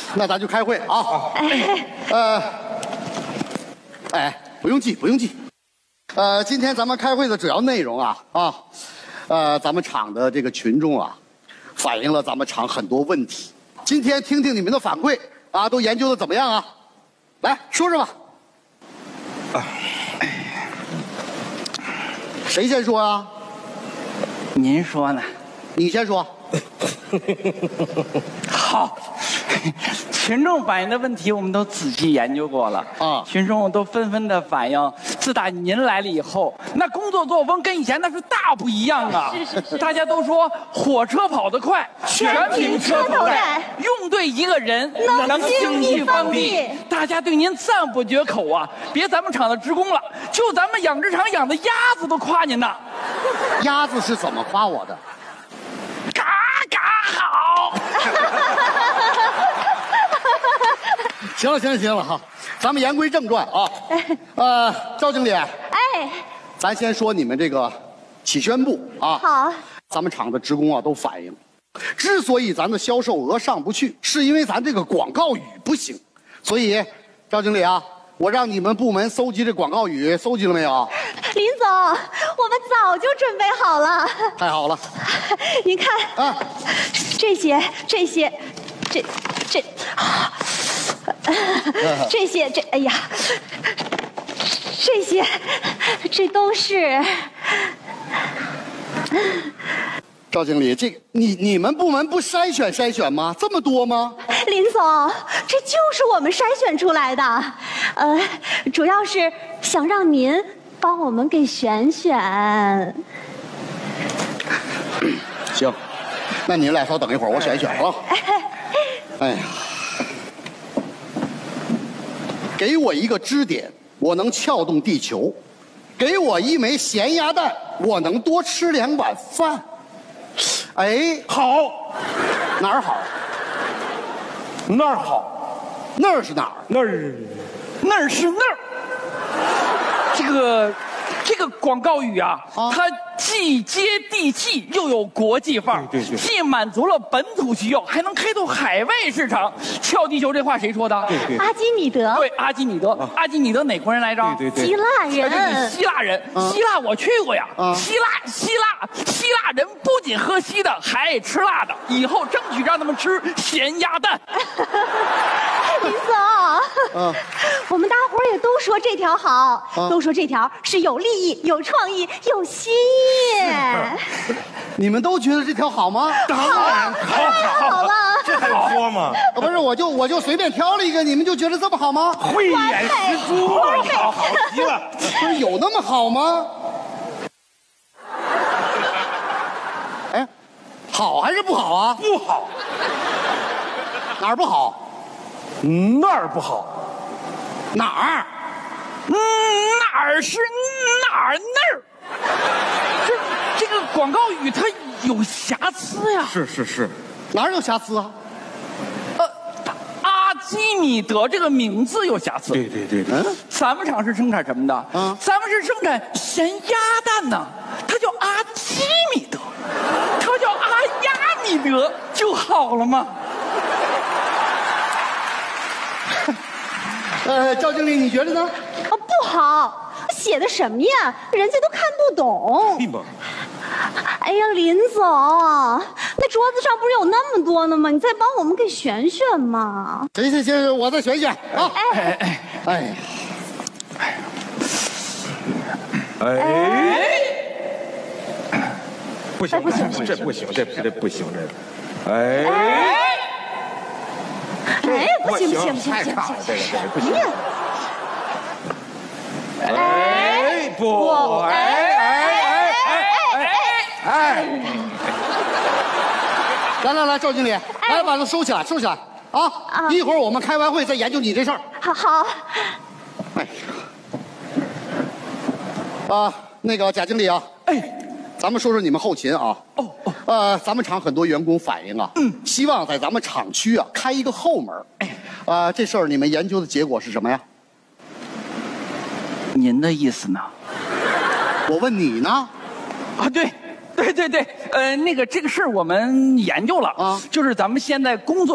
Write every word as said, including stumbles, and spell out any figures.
那咱就开会啊。哎，呃，哎，不用记，不用记。呃，今天咱们开会的主要内容啊啊，呃，咱们厂的这个群众啊，反映了咱们厂很多问题。今天听听你们的反馈啊，都研究的怎么样啊？来说说吧。啊，谁先说啊？ 您说呢？ 你先说。 好，群众反映的问题我们都仔细研究过了啊，群众都纷纷的反映，自打您来了以后，那工作作风跟以前那是大不一样啊。是是是，大家都说火车跑得快，全凭车头带，用对一个人能经济方便。大家对您赞不绝口啊！别咱们厂的职工了，就咱们养殖场养的鸭子都夸您呢。 鸭子是怎么夸我的？ 嘎嘎好。 行了行了行了哈，咱们言归正传啊。呃，赵经理，哎，咱先说你们这个企宣部啊。 好， 咱们厂的职工啊都反映，之所以咱的销售额上不去，是因为咱这个广告语不行。所以，赵经理啊，我让你们部门搜集这广告语，搜集了没有？ 林总，我们早就准备好了。 太好了， 您看啊，这些这些，这这。这些这哎呀，这些这都是。 赵经理，这你你们部门不筛选筛选吗？这么多吗？ 林总，这就是我们筛选出来的，呃，主要是想让您帮我们给选选。 行，那你俩稍等一会儿，我选一选啊。哎呀。给我一个支点，我能撬动地球；给我一枚咸鸭蛋，我能多吃两碗饭。哎， 好， 哪儿好？ 那儿好， 那儿是哪儿？ 那儿， 那儿是那儿。这个，这个广告语啊，啊它既接地气，又有国际范儿， 对对对， 既满足了本土需要，还能开拓海外市场。撬地球这话谁说的？ 对对， 阿基米德。 对，阿基米德。啊、阿基米德哪国人来着？ 对对对， 希腊人。 对，希腊人。啊、希腊我去过呀。啊、希腊，希腊，希腊人不仅喝稀的，还爱吃辣的。以后争取让他们吃咸鸭蛋。 林总，嗯，我们大伙儿也都说这条好，啊、都说这条是有利益、有创意、有新意。 你们都觉得这条好吗？ 当然好，好了， 这还用说吗？ 不是，我就我就随便挑了一个，你们就觉得这么好吗？ 慧眼识珠，好好极了。 不是有那么好吗？哎，好还是不好啊？ 不好。 哪儿不好？ 那儿不好。 哪儿？ 嗯，哪儿是哪儿那儿？这这个广告语它有瑕疵呀。 是是是， 哪儿有瑕疵啊？ 呃，阿基米德这个名字有瑕疵。 对对对对。 嗯，咱们厂是生产什么的？嗯，咱们是生产咸鸭蛋呢，它叫阿基米德，它叫阿亚米德就好了吗？ 呃，赵经理，你觉得呢？ 哦，不好，写的什么呀？人家都看不懂。哎呀，林总，那桌子上不是有那么多呢吗？你再帮我们给选选嘛。 行行行，我再选选啊。 哎哎哎呀， 哎哎，不行不行， 这不行，这这不行，这，哎。 哎，不行不行不行， 太差了，这个这个不行。 哎不，哎哎哎哎哎哎！ 来来来，赵经理，来把它收起来，收起来啊！一会儿我们开完会再研究你这事儿。 好好。 哎呀，啊，那个贾经理啊，哎。咱们说说你们后勤啊。哦哦。呃，咱们厂很多员工反映啊，嗯，希望在咱们厂区啊开一个后门。哎，啊，这事儿你们研究的结果是什么呀？ 您的意思呢？ 我问你呢？ 啊，对，对对对，呃，那个这个事儿我们研究了啊，就是咱们现在工作。